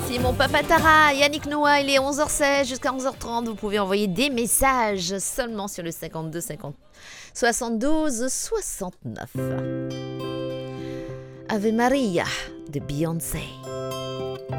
Merci mon papa Tara, Yannick Noah, il est 11h16 jusqu'à 11h30. Vous pouvez envoyer des messages seulement sur le 52 50 72 69. Ave Maria de Beyoncé.